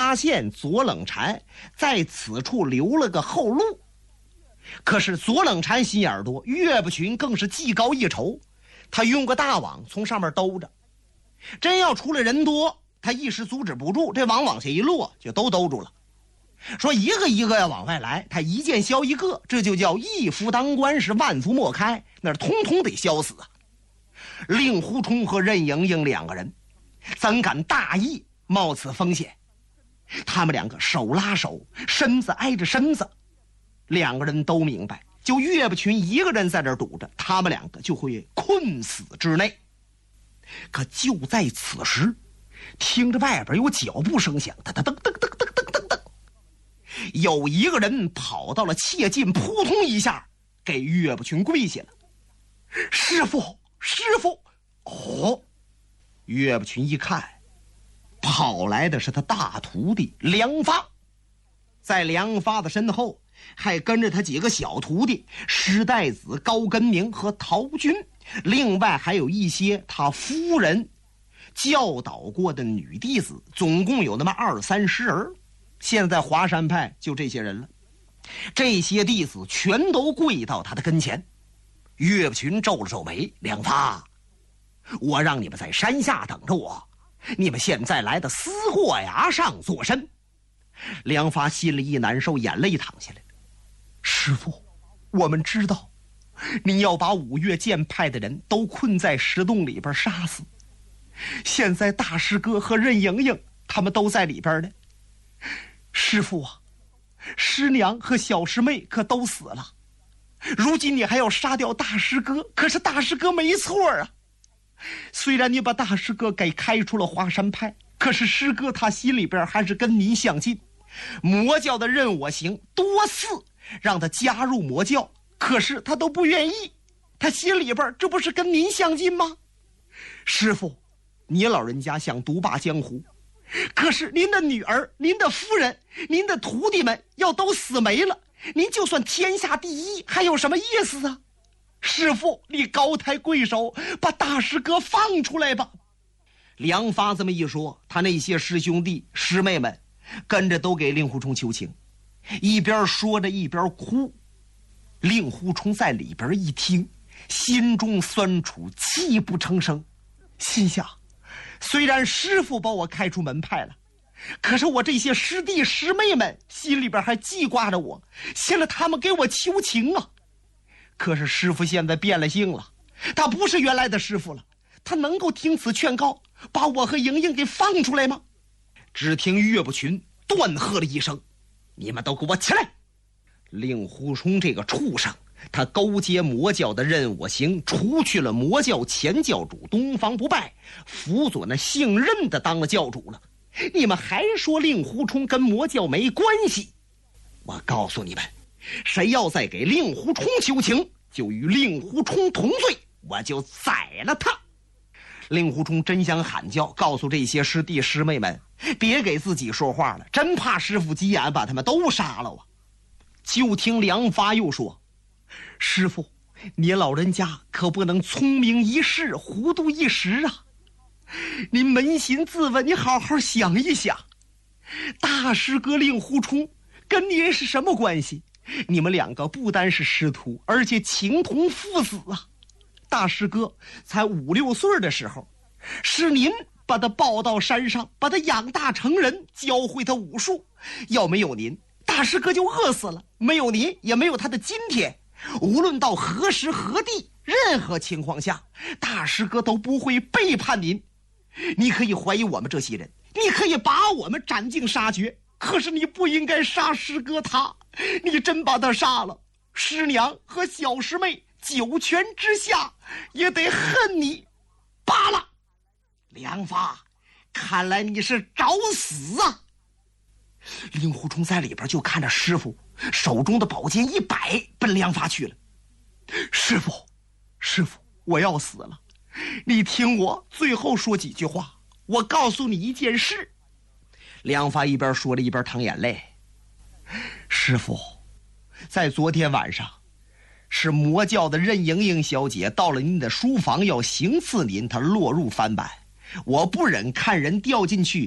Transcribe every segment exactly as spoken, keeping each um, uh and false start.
发现左冷禅在此处留了个后路。可是左冷禅心眼多，岳不群更是技高一筹，他用个大网从上面兜着，真要出来人多，他一时阻止不住，这网往下一落就都兜住了。说一个一个要往外来，他一箭消一个，这就叫一夫当关，是万夫莫开，那通通得消死啊。令狐冲和任盈盈两个人怎敢大意冒此风险？他们两个手拉手，身子挨着身子，两个人都明白，就岳不群一个人在这堵着，他们两个就会困死之内。可就在此时，听着外边有脚步声响，噔噔噔噔噔噔噔噔噔，有一个人跑到了切近，扑通一下给岳不群跪下了。师父，师父！哦，岳不群一看，跑来的是他大徒弟梁发，在梁发的身后还跟着他几个小徒弟石带子、高根明和陶军，另外还有一些他夫人教导过的女弟子，总共有那么二三十人。现在华山派就这些人了，这些弟子全都跪到他的跟前。岳不群皱了皱眉，梁发，我让你们在山下等着我，你们现在来的私货崖上作甚？梁发心里一难受，眼泪淌下来。师父，我们知道你要把五岳剑派的人都困在石洞里边杀死，现在大师哥和任盈盈他们都在里边呢。师父啊，师娘和小师妹可都死了，如今你还要杀掉大师哥，可是大师哥没错啊。虽然你把大师哥给开出了华山派，可是师哥他心里边还是跟您相近。魔教的任我行多次让他加入魔教，可是他都不愿意，他心里边这不是跟您相近吗？师父，你老人家想独霸江湖，可是您的女儿、您的夫人、您的徒弟们要都死没了，您就算天下第一还有什么意思啊？师父，你高抬贵手，把大师哥放出来吧。梁发这么一说，他那些师兄弟师妹们跟着都给令狐冲求情，一边说着一边哭。令狐冲在里边一听，心中酸楚，泣不成声，心想，虽然师父把我开出门派了，可是我这些师弟师妹们心里边还记挂着我，现在他们给我求情啊。可是师父现在变了性了，他不是原来的师父了，他能够听此劝告，把我和莹莹给放出来吗？只听岳不群断喝了一声，你们都给我起来！令狐冲这个畜生，他勾结魔教的任我行，除去了魔教前教主东方不败，辅佐那姓任的当了教主了，你们还说令狐冲跟魔教没关系？我告诉你们，谁要再给令狐冲求情，就与令狐冲同罪，我就宰了他。令狐冲真想喊叫，告诉这些师弟师妹们别给自己说话了，真怕师父急眼把他们都杀了啊。就听梁发又说，师父，你老人家可不能聪明一世糊涂一时啊，您扪心自问，你好好想一想，大师哥令狐冲跟您是什么关系？你们两个不单是师徒，而且情同父子啊。大师哥才五六岁的时候，是您把他抱到山上，把他养大成人，教会他武术，要没有您，大师哥就饿死了，没有您也没有他的今天。无论到何时何地，任何情况下，大师哥都不会背叛您。你可以怀疑我们这些人，你可以把我们斩尽杀绝，可是你不应该杀师哥他，你真把他杀了，师娘和小师妹九泉之下也得恨你罢了。梁发，看来你是找死啊！令狐冲在里边就看着师父手中的宝剑一摆，奔梁发去了。师父，师父，我要死了，你听我最后说几句话，我告诉你一件事。梁发一边说着一边淌眼泪。师父，在昨天晚上，是魔教的任盈盈小姐到了您的书房要行刺您，她落入翻版，我不忍看人掉进去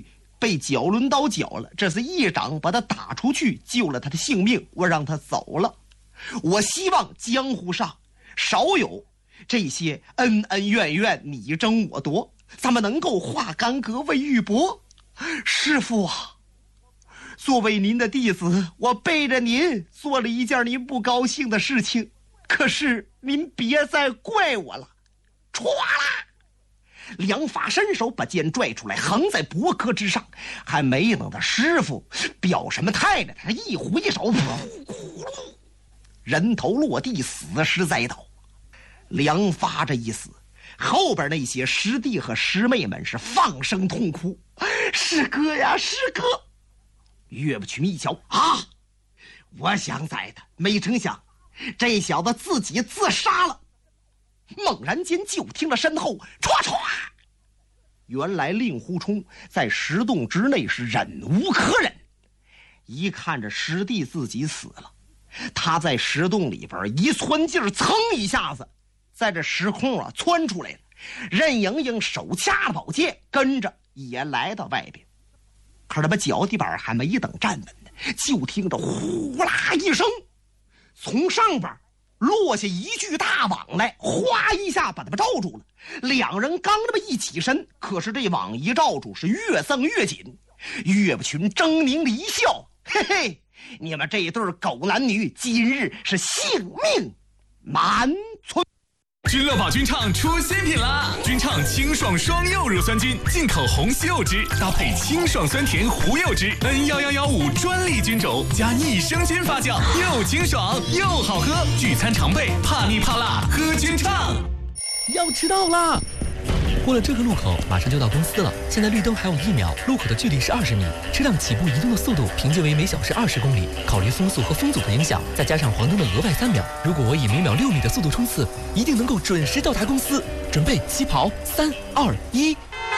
被绞轮刀绞了，这是一掌把他打出去，救了他的性命，我让他走了。我希望江湖上少有这些恩恩怨怨，你争我夺，咱们能够化干戈为玉帛。师父啊，作为您的弟子，我背着您做了一件您不高兴的事情，可是您别再怪我了。唰啦，梁发伸手把剑拽出来，横在伯壳之上，还没等他师傅表什么态呢，他一挥手，噗噗，人头落地，死尸栽倒。梁发这一死，后边那些师弟和师妹们是放声痛哭：“师哥呀，师哥！”岳不群一瞧啊，我想宰他，没成想这小子自己自杀了。猛然间就听了身后唰唰，原来令狐冲在石洞之内是忍无可忍，一看着师弟自己死了，他在石洞里边一窜劲儿，噌一下子在这石空啊窜出来了。任盈盈手掐着宝剑，跟着也来到外边。可他妈脚底板还没等站稳呢，就听着呼啦一声，从上边落下一具大网来，哗一下把他们罩住了。两人刚这么一起身，可是这网一罩住是越增越紧。岳不群狰狞的一笑：“嘿嘿，你们这对狗男女今日是性命难存。” 君乐宝君畅出新品啦！君畅清爽双柚乳酸菌，进口红西柚汁，搭配清爽酸甜胡柚汁 ，N 一一一五专利菌种，加益生菌发酵，又清爽又好喝。聚餐常备，怕腻怕辣，喝君畅。 要迟到啦！过了这个路口，马上就到公司了。现在绿灯还有一秒，路口的距离是二十米，车辆起步移动的速度凭借为每小时二十公里。考虑风速和风阻的影响，再加上黄灯的额外三秒，如果我以每秒六米的速度冲刺，一定能够准时到达公司。准备起跑，三二一。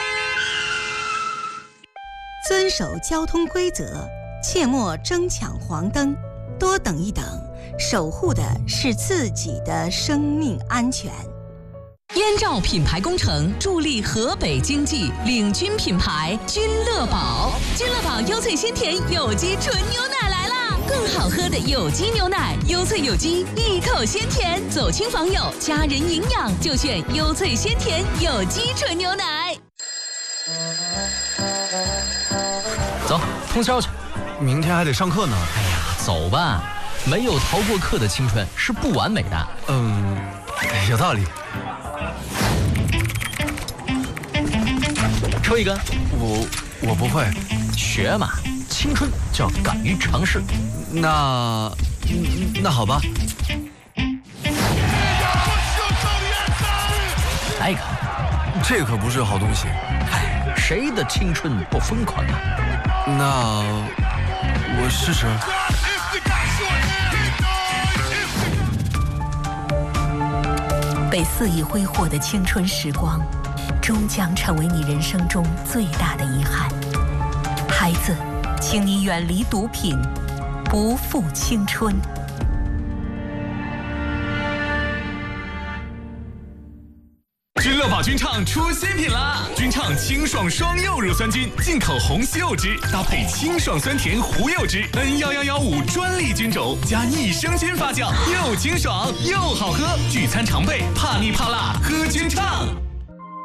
遵守交通规则，切莫争抢黄灯，多等一等，守护的是自己的生命安全。 燕赵品牌工程助力河北经济，领军品牌君乐宝。君乐宝优萃鲜甜有机纯牛奶来啦！更好喝的有机牛奶，优萃有机，一口鲜甜，走亲访友，家人营养就选优萃鲜甜有机纯牛奶。 走，通宵去， 明天还得上课呢。 哎呀，走吧，没有逃过课的青春是不完美的。 嗯，有道理。 抽一根， 我我不会。 学嘛，青春就要敢于尝试。 那那好吧。 来一个， 这可不是好东西。 哎，谁的青春不疯狂啊？ 那我试试。 被肆意挥霍的青春时光，终将成为你人生中最大的遗憾。孩子，请你远离毒品，不负青春。 君乐宝君畅出新品啦！君畅清爽双柚乳酸菌，进口红西柚汁，搭配清爽酸甜胡柚汁 ，N 一一一五专利菌种，加益生菌发酵，又清爽又好喝。聚餐常备，怕腻怕辣，喝君畅。